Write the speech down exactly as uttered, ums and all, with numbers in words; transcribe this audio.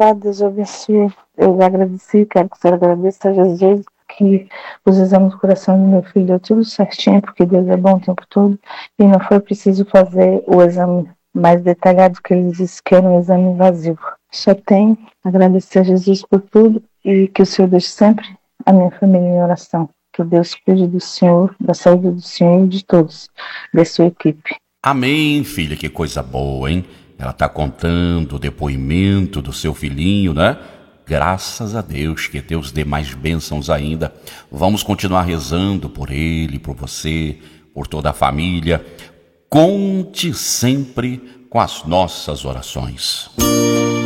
aprovado, Deus abençoe. Eu agradeci, quero que o Senhor agradeça a Jesus, que os exames do coração do meu filho deu tudo certinho, porque Deus é bom o tempo todo, e não foi preciso fazer o exame mais detalhado, que ele disse que era um exame invasivo. Só tenho a agradecer a Jesus por tudo, e que o Senhor deixe sempre a minha família em oração. Que Deus cuide do Senhor, da saúde do Senhor e de todos, da sua equipe. Amém, filha, que coisa boa, hein? Ela está contando o depoimento do seu filhinho, né? Graças a Deus, que Deus dê mais bênçãos ainda. Vamos continuar rezando por ele, por você, por toda a família. Conte sempre com as nossas orações.